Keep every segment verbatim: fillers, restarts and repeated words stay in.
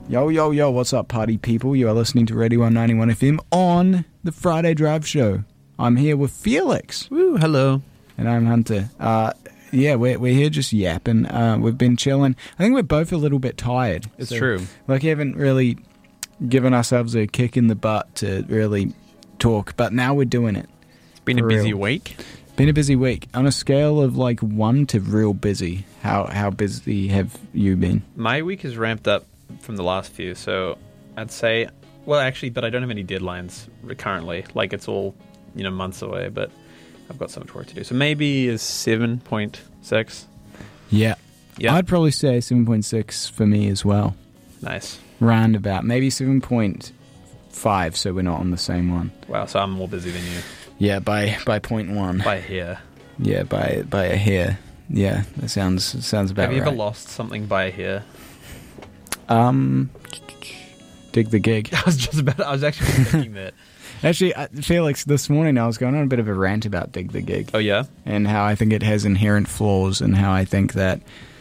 Yo, yo, yo, what's up, party people? You are listening to Radio one ninety-one F M on the Friday Drive Show. I'm here with Felix. Woo, hello. And I'm Hunter. Uh, yeah, we're, we're here just yapping. Uh, we've been chilling. I think we're both a little bit tired. It's so, true. Like, we haven't really given ourselves a kick in the butt to really talk, but now we're doing it. It's been a busy real. week. Been a busy week. On a scale of, like, one to real busy, how, how busy have you been? My week has ramped up from the last few, so I'd say, well, actually, but I don't have any deadlines currently. Like, it's all, you know, months away, but I've got so much work to do. So maybe a seven point six. Yeah. Yeah. I'd probably say seven point six for me as well. Nice. Roundabout. Maybe seven point five, so we're not on the same one. Wow, so I'm more busy than you. Yeah, by by point one. By hair. Yeah, by by a hair. Yeah, that sounds sounds about right. Have you ever lost something by a hair? Um, dig the gig. I was just about. I was actually thinking that. Actually, uh, Felix, this morning I was going on a bit of a rant about Dig the Gig. Oh yeah, and how I think it has inherent flaws, and how I think that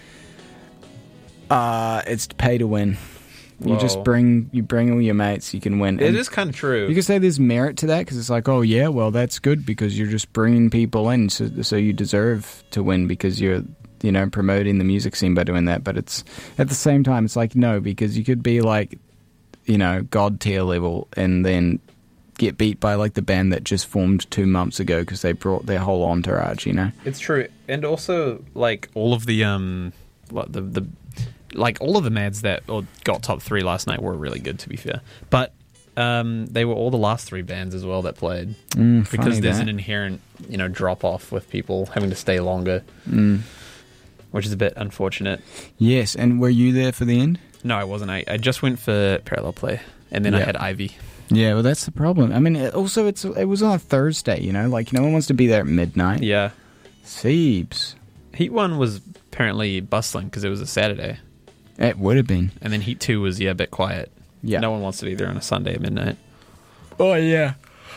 uh, it's pay to win. You Whoa. just bring you bring all your mates, you can win. It and is kind of true. You could say there's merit to that because it's like, oh yeah, well that's good because you're just bringing people in, so so you deserve to win because you're. You know, promoting the music scene by doing that. But it's at the same time, it's like, no, because you could be like, you know, God tier level and then get beat by like the band that just formed two months ago because they brought their whole entourage, you know? It's true. And also, like, all of the, um, like, the, the, like, all of the Mads that or got top three last night were really good, to be fair. But um, they were all the last three bands as well that played. Mm, because there's that. an inherent, you know, drop-off with people having to stay longer. Mm. Which is a bit unfortunate. Yes, and were you there for the end? No, I wasn't. I, I just went for Parallel Play, and then yeah. I had Ivy. Yeah, well, that's the problem. I mean, it, also, it's it was on a Thursday, you know? Like, no one wants to be there at midnight. Yeah. Seebs. Heat one was apparently bustling because it was a Saturday. It would have been. And then Heat two was, yeah, a bit quiet. Yeah. No one wants to be there on a Sunday at midnight. Oh, yeah.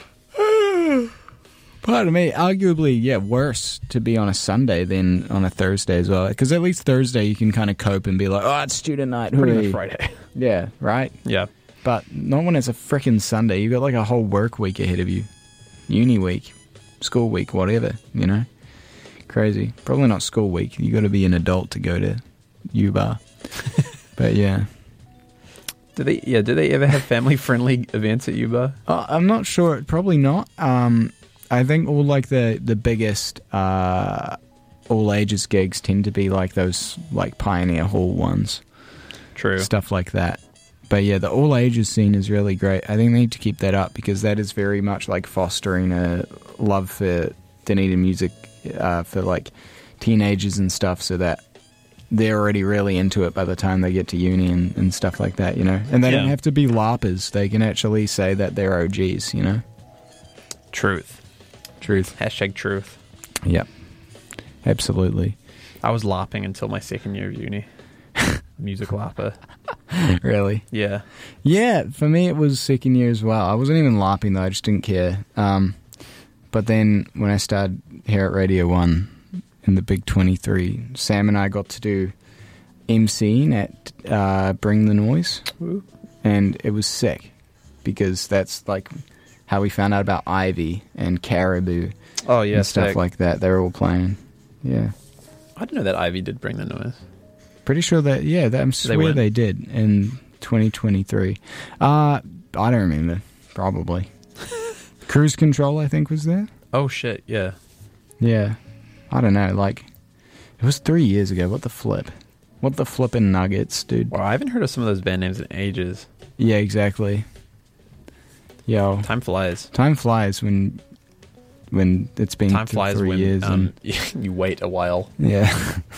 Pardon me, arguably, yeah, worse to be on a Sunday than on a Thursday as well. Because at least Thursday you can kind of cope and be like, oh, it's student night. Pretty hooray. much Friday. Yeah, right? Yeah. But not when it's a frickin' Sunday. You've got like a whole work week ahead of you. Uni week, school week, whatever, you know? Crazy. Probably not school week. You got to be an adult to go to U-Bar. But yeah. Do they, yeah, do they ever have family-friendly events at U-Bar? Uh, I'm not sure. Probably not. Um... I think all like the the biggest uh, all ages gigs tend to be like those like Pioneer Hall ones, true stuff like that. But yeah, the all ages scene is really great. I think they need to keep that up because that is very much like fostering a love for Dunedin music uh, for like teenagers and stuff, so that they're already really into it by the time they get to uni and, and stuff like that, you know. And they yeah. don't have to be LARPers; they can actually say that they're O Gs, you know. Truth. Truth. Hashtag truth. Yep. Absolutely. I was LARPing until my second year of uni. Music LARPer. Really? Yeah. Yeah, for me it was second year as well. I wasn't even LARPing though, I just didn't care. Um, but then when I started here at Radio one in the Big twenty-three, Sam and I got to do emceeing at uh, Bring the Noise. Woo. And it was sick because that's like how we found out about Ivy and Caribou. Oh, yeah, and stuff sick. like that. They were all playing. Yeah. I didn't know that Ivy did Bring the Noise. Pretty sure that, yeah, that, I swear they, they did in twenty twenty-three. Uh, I don't remember. Probably. Cruise Control, I think, was there. Oh, shit, yeah. Yeah. I don't know, like, it was three years ago. What the flip? What the flippin' nuggets, dude? Wow, I haven't heard of some of those band names in ages. Yeah, exactly. Yo. Time flies. Time flies when when it's been Time th- flies three when years. um, and, you wait a while. yeah.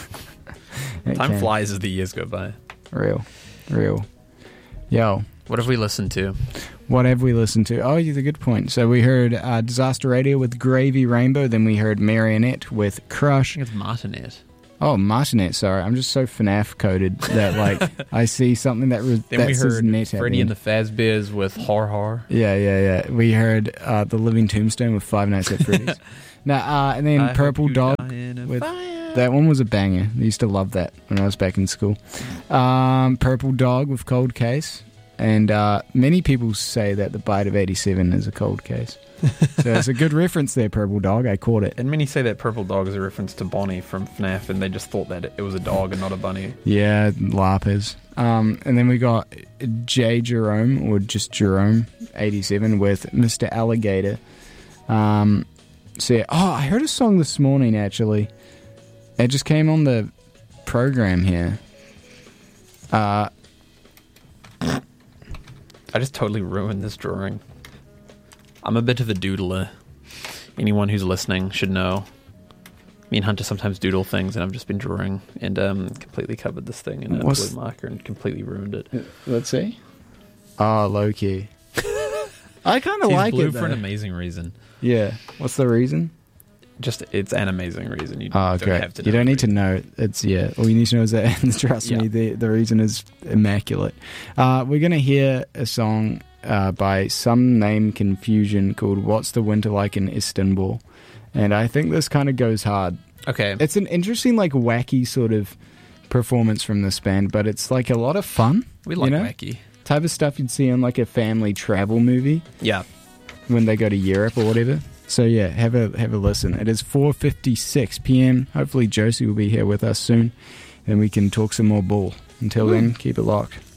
Time Okay. flies as the years go by. Real. Real. Yo. What have we listened to? What have we listened to? Oh, yeah, a good point. So we heard uh, Disaster Radio with Gravy Rainbow. Then we heard Marionette with Crush. I think it's Martinet. Oh, Martinet, sorry. I'm just so FNAF coded that, like, I see something that, re- Then that we says heard net at Freddy the and the end. Fazbears with Har Har. Yeah, yeah, yeah. We heard uh, The Living Tombstone with Five Nights at Freddy's. Now, uh, and then I Purple hope you Dog die in a with fire. that one was a banger. I used to love that when I was back in school. Um, Purple Dog with Cold Case. And uh, many people say that the Bite of eighty-seven is a cold case. So it's a good reference there, Purple Dog. I caught it. And many say that Purple Dog is a reference to Bonnie from F NAF, and they just thought that it was a dog and not a bunny. Yeah, LARPers. Um, and then we got J. Jerome, or just Jerome, eighty-seven, with Mister Alligator. Um, so yeah, oh, I heard a song this morning, actually. It just came on the program here. Uh... I just totally ruined this drawing. I'm a bit of a doodler. Anyone who's listening should know. Me and Hunter sometimes doodle things, and I've just been drawing and um, completely covered this thing in a What's... blue marker and completely ruined it. Let's see. Oh, low key. I kind of like blue it, for though. an amazing reason. Yeah. What's the reason? Just, it's an amazing reason. You oh, don't great. have to know. You don't need to know. It's, yeah, all you need to know is that, and trust yeah. me, the, the reason is immaculate. Uh, we're going to hear a song uh, by some name confusion called What's the Winter Like in Istanbul? And I think this kind of goes hard. Okay. It's an interesting, like, wacky sort of performance from this band, but it's, like, a lot of fun. We like you know? wacky. Type of stuff you'd see in, like, a family travel movie. Yeah. When they go to Europe or whatever. So yeah, have a have a listen. It is four fifty-six p.m. Hopefully Josie will be here with us soon, and we can talk some more bull. Until then, keep it locked.